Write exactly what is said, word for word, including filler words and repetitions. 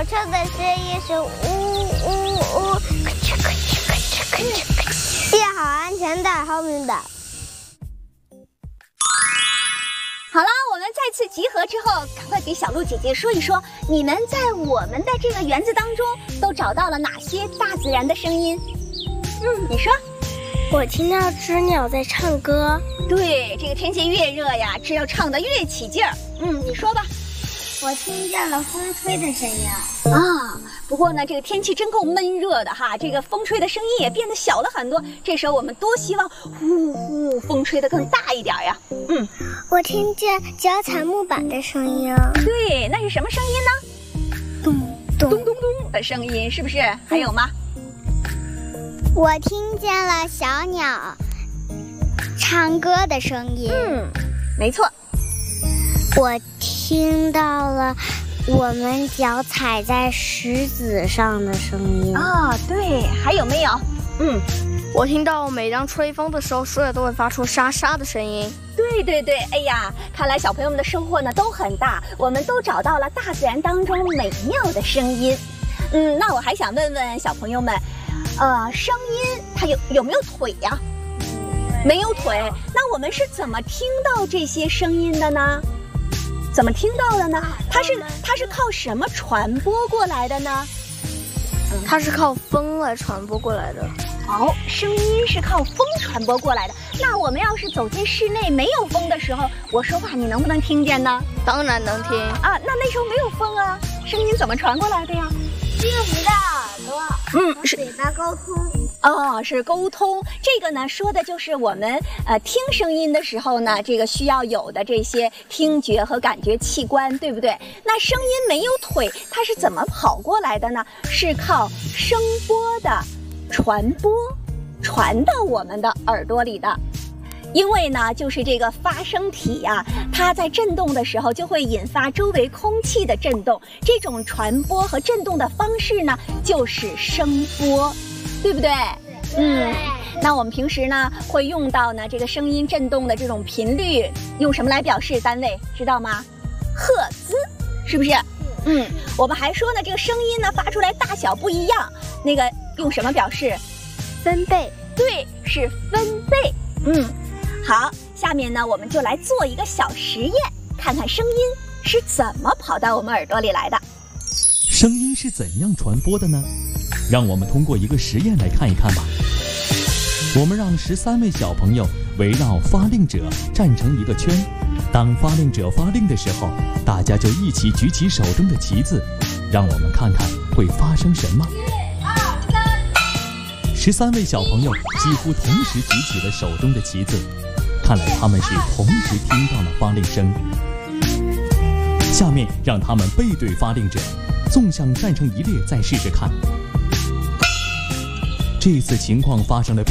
车的声音是呜呜呜，咯吱咯吱咯吱咯吱咯吱。系好安全带，后面的。 好了，我们再次集合之后，赶快给小鹿姐姐说一说，你们在我们的这个园子当中都找到了哪些大自然的声音？嗯，你说。 我听到知鸟在唱歌。 对，这个天气越热呀，知鸟唱得越起劲儿。嗯，你说吧。 我听见了风吹的声音啊。不过呢，这个天气真够闷热的哈，这个风吹的声音也变得小了很多。这时候我们多希望呼呼风吹得更大一点呀。嗯， 我听见脚踩木板的声音。 对，那是什么声音呢？ 咚咚咚咚咚的声音，是不是？还有吗？ 我听见了小鸟唱歌的声音。 嗯，没错。 我听到了我们脚踩在石子上的声音。 啊，对，还有没有？嗯， 我听到每当吹风的时候，树叶都会发出沙沙的声音。 对对对，哎呀，看来小朋友们的收获呢都很大，我们都找到了大自然当中美妙的声音。嗯，那我还想问问小朋友们，呃，声音它有有没有腿呀？没有腿，那我们是怎么听到这些声音的呢？怎么听到的呢？它是它是靠什么传播过来的呢？ 它是靠风来传播过来的。 哦，声音是靠风传播过来的。那我们要是走进室内没有风的时候，我说话你能不能听见呢？ 当然能听啊。那那时候没有风啊，声音怎么传过来的呀？ 是用你的耳朵， 嗯， 是嘴巴沟通。 哦，是沟通。这个呢，说的就是我们呃听声音的时候呢，这个需要有的这些听觉和感觉器官，对不对？那声音没有腿，它是怎么跑过来的呢？是靠声波的传播，传到我们的耳朵里的。因为呢，就是这个发声体呀、啊，它在震动的时候就会引发周围空气的震动，这种传播和震动的方式呢，就是声波，对不对？嗯，那我们平时呢会用到呢这个声音震动的这种频率，用什么来表示？单位知道吗？赫兹，是不是？嗯，我们还说呢，这个声音呢发出来大小不一样，那个用什么表示？ 分贝。 对，是分贝。嗯。好，下面呢，我们就来做一个小实验，看看声音是怎么跑到我们耳朵里来的。 声音是怎样传播的呢？让我们通过一个实验来看一看吧。我们让十三位小朋友围绕发令者站成一个圈，当发令者发令的时候，大家就一起举起手中的旗子，让我们看看会发生什么。十三位小朋友几乎同时举起了手中的旗子，看来他们是同时听到了发令声。下面让他们背对发令者，纵向站成一列，再试试看。这次情况发生了变